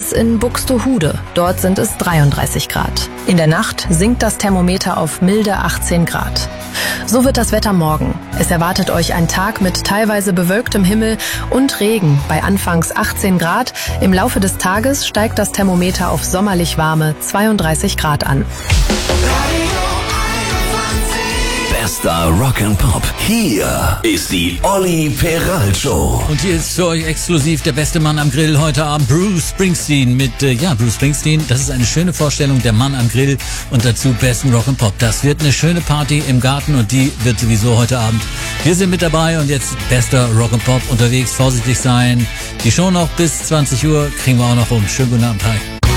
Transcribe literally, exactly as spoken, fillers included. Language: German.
als in Buxtehude. Dort sind es dreiunddreißig Grad. In der Nacht sinkt das Thermometer auf milde achtzehn Grad. So wird das Wetter morgen. Es erwartet euch ein Tag mit teilweise bewölktem Himmel und Regen bei anfangs achtzehn Grad. Im Laufe des Tages steigt das Thermometer auf sommerlich warme zweiunddreißig Grad an. Bester Rock'n'Pop. Hier ist die Olli Peral Show. Und hier ist für euch exklusiv der beste Mann am Grill heute Abend, Bruce Springsteen mit, äh, ja, Bruce Springsteen. Das ist eine schöne Vorstellung, der Mann am Grill und dazu besten Rock'n'Pop. Das wird eine schöne Party im Garten und die wird sowieso heute Abend. Wir sind mit dabei und jetzt bester Rock'n'Pop unterwegs, vorsichtig sein. Die Show noch bis zwanzig Uhr kriegen wir auch noch rum. Schönen guten Abend, hi.